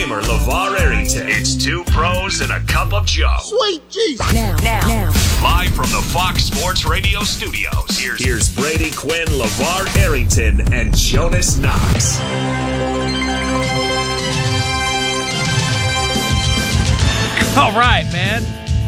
Kramer, LeVar Arrington. It's Two Pros and a Cup of Joe. Sweet Jesus. Now. Live from the Fox Sports Radio studios. Here's Brady Quinn, LeVar Arrington, and Jonas Knox. All right, man.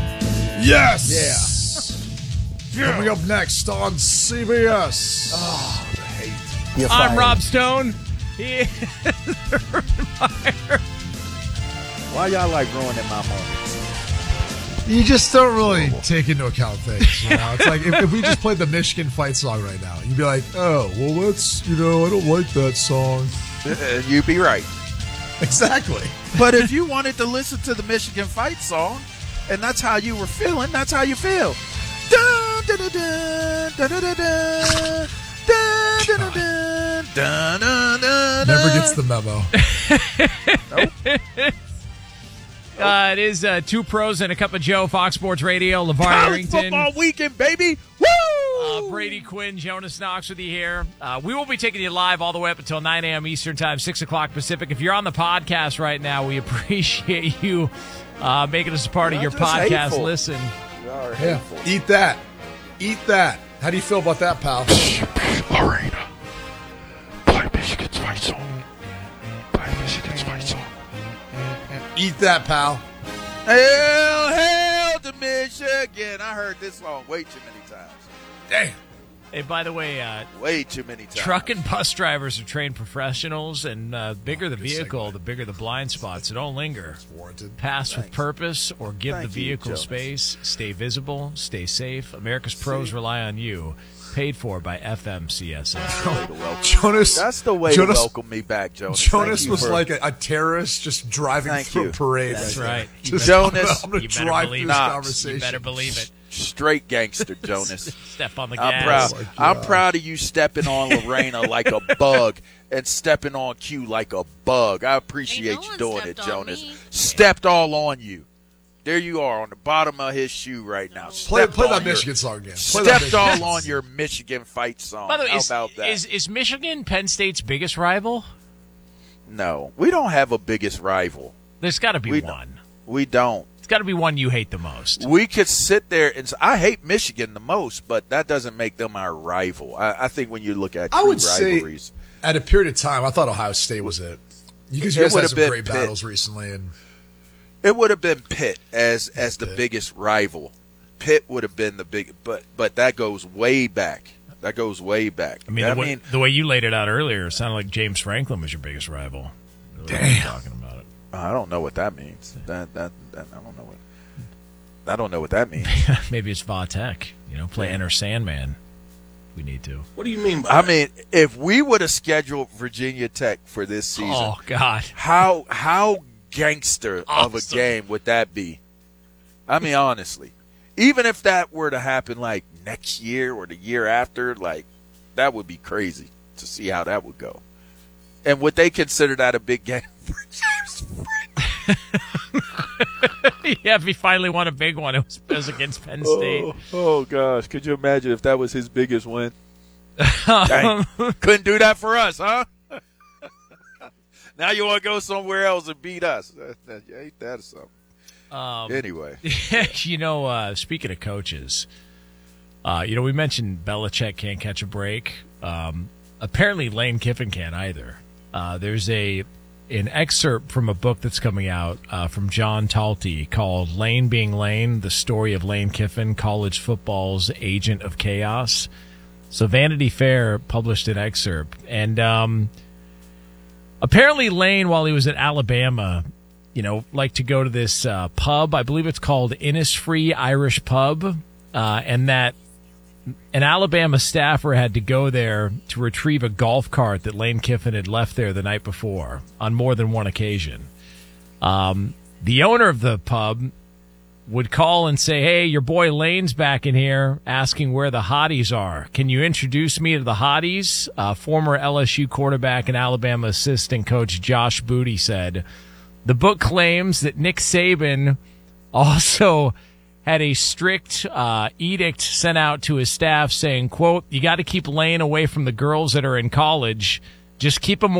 Yes. Yeah. Coming up next on CBS. Oh, the hate. I'm Rob Stone. He is Urban Meyer. Why y'all like ruining my moments? You just don't really take into account things. You know? It's like if we just played the Michigan fight song right now, you'd be like, oh, well, that's, I don't like that song. You'd be right. Exactly. But if you wanted to listen to the Michigan fight song, and that's how you were feeling, that's how you feel. Dun, dun, dun, dun, dun, dun, dun, dun, dun, dun, dun, dun, dun, Never gets the memo. Nope. It is Two Pros and a Cup of Joe, Fox Sports Radio, LeVar College Arrington. football weekend, baby. Woo! Brady Quinn, Jonas Knox with you here. We will be taking you live all the way up until 9 a.m. Eastern Time, 6 o'clock Pacific. If you're on the podcast right now, we appreciate you making us a part of your podcast hateful. Listen. Yeah. Eat that. How do you feel about that, pal? Arena. Play Michigan's fight song. Play Michigan's fight song. Eat that, pal. Hail to Michigan. I heard this song way too many times. Damn. Hey, by the way, Way too many times. truck and bus drivers are trained professionals, and bigger the vehicle, the bigger the blind spots. So don't linger. It's warranted. Pass with purpose or give Thank the you, vehicle Jonas. space. Stay visible. Stay safe. America's pros rely on you. Paid for by FMCSA. Jonas. That's the way to welcome me back, Jonas. Jonas Thank you was for- like a terrorist just driving Thank through you. a parade. That's right right. there. Just, Jonas, I'm going to you better drive believe through it. this Knox. conversation. You better believe it. straight gangster, Jonas. Step on the I'm gas. proud. my God. I'm proud of you stepping on Lorena like a bug and stepping on Q like a bug. I appreciate Ain't no you one doing it, stepped on Jonas. me. Stepped all on you. There you are on the bottom of his shoe right now. Play Stepped that on your- Michigan song again. Play that Stepped Michigan all on your Michigan fight song. By the way, How about that? is Michigan Penn State's biggest rival? No, we don't have a biggest rival. There's got to be We one. We don't. It's got to be one you hate the most. We could sit there and I hate Michigan the most, but that doesn't make them our rival. I think when you look at I true would say rivalries, at a period of time, I thought Ohio State was it. Because It you guys would had have some been great Pitt. battles recently, and it would have been Pitt as the Pitt. biggest rival. Pitt would have been the big, but that goes way back. That goes way back. I mean, the way you laid it out earlier, it sounded like James Franklin was your biggest rival. Damn. Talking about it. I don't know what that means. That I don't know what that means. Maybe it's Vatek. Play Enter Sandman. We need to. What do you mean by I mean, if we would have scheduled Virginia Tech for this season, Oh God. how gangster of a Awesome. game would that be? I mean, honestly, even if that were to happen like next year or the year after, like that would be crazy to see how that would go. And would they consider that a big game for James Franklin? Yeah, if he finally won a big one, it was against Penn State. Oh gosh, could you imagine if that was his biggest win? Dang. Couldn't do that for us, huh? Now you want to go somewhere else and beat us? Ain't that something? Anyway, Speaking of coaches, we mentioned Belichick can't catch a break. Apparently, Lane Kiffin can't either. There's an excerpt from a book that's coming out from John Talty called "Lane Being Lane: The Story of Lane Kiffin, College Football's Agent of Chaos." So Vanity Fair published an excerpt, and apparently Lane, while he was at Alabama, liked to go to this pub. I believe it's called Innisfree Irish Pub, and that an Alabama staffer had to go there to retrieve a golf cart that Lane Kiffin had left there the night before on more than one occasion. The owner of the pub would call and say, "Hey, your boy Lane's back in here asking where the hotties are. Can you introduce me to the hotties?" Former LSU quarterback and Alabama assistant coach Josh Booty said. The book claims that Nick Saban also had a strict edict sent out to his staff saying, quote, "You got to keep Lane away from the girls that are in college. Just keep him